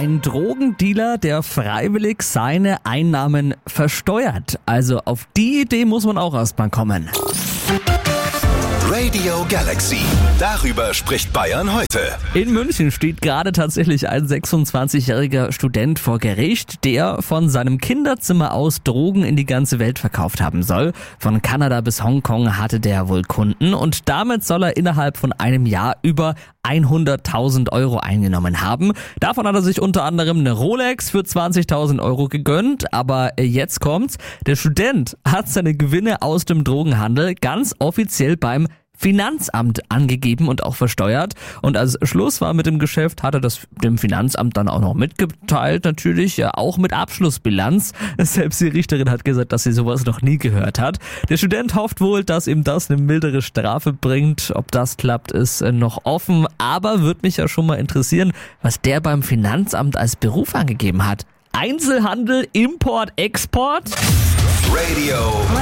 Ein Drogendealer, der freiwillig seine Einnahmen versteuert. Also auf die Idee muss man auch erstmal kommen. Radio Galaxy. Darüber spricht Bayern heute. In München steht gerade tatsächlich ein 26-jähriger Student vor Gericht, der von seinem Kinderzimmer aus Drogen in die ganze Welt verkauft haben soll. Von Kanada bis Hongkong hatte der wohl Kunden und damit soll er innerhalb von einem Jahr über 100.000 Euro eingenommen haben. Davon hat er sich unter anderem eine Rolex für 20.000 Euro gegönnt, aber jetzt kommt's. Der Student hat seine Gewinne aus dem Drogenhandel ganz offiziell beim Finanzamt angegeben und auch versteuert. Und als Schluss war mit dem Geschäft, hat er das dem Finanzamt dann auch noch mitgeteilt, natürlich, ja, auch mit Abschlussbilanz. Selbst die Richterin hat gesagt, dass sie sowas noch nie gehört hat. Der Student hofft wohl, dass ihm das eine mildere Strafe bringt. Ob das klappt, ist noch offen. Aber würde mich ja schon mal interessieren, was der beim Finanzamt als Beruf angegeben hat. Einzelhandel, Import, Export? Radio